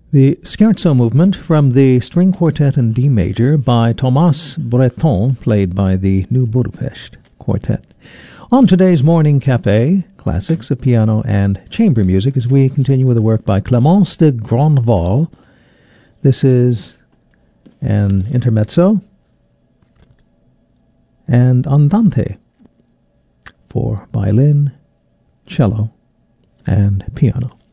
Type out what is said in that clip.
The Scherzo movement from the String Quartet in D major by Thomas Breton, played by the New Budapest Quartet. On today's Morning Cafe, classics of piano and chamber music, as we continue with a work by Clémence de Grandval. This is an intermezzo and andante for violin, cello, and piano.